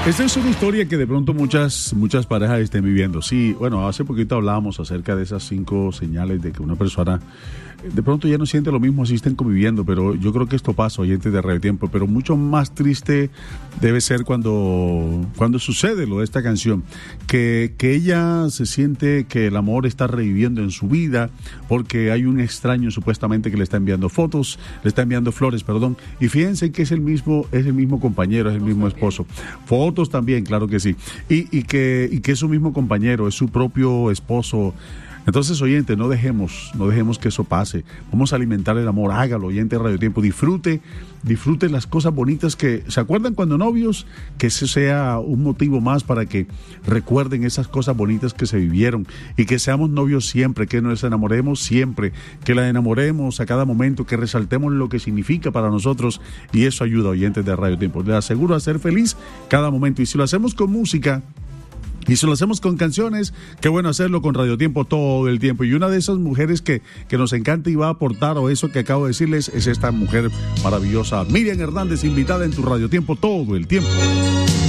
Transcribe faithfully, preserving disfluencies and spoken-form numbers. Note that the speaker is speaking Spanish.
Esta es una historia que de pronto muchas, muchas parejas estén viviendo. Sí, bueno, hace poquito hablábamos acerca de esas cinco señales de que una persona de pronto ya no siente lo mismo, así estén conviviendo, pero yo creo que esto pasa, oyentes de Radio Tiempo, pero mucho más triste debe ser cuando, cuando sucede lo de esta canción, que, que ella se siente que el amor está reviviendo en su vida, porque hay un extraño supuestamente que le está enviando fotos, le está enviando flores, perdón, y fíjense que es el mismo, es el mismo compañero, es el mismo esposo. Fotos también, claro que sí, y, y, que, y que es su mismo compañero, es su propio esposo. Entonces, oyente, no dejemos, no dejemos que eso pase. Vamos a alimentar el amor, hágalo, oyente de Radio Tiempo. Disfrute, disfrute las cosas bonitas que... ¿Se acuerdan cuando novios? Que ese sea un motivo más para que recuerden esas cosas bonitas que se vivieron y que seamos novios siempre, que nos enamoremos siempre, que la enamoremos a cada momento, que resaltemos lo que significa para nosotros, y eso ayuda, oyentes de Radio Tiempo. Les aseguro a ser feliz cada momento, y si lo hacemos con música... Y si lo hacemos con canciones, qué bueno hacerlo con Radio Tiempo todo el tiempo. Y una de esas mujeres que, que nos encanta y va a aportar, o eso que acabo de decirles, es esta mujer maravillosa, Miriam Hernández, invitada en tu Radio Tiempo todo el tiempo.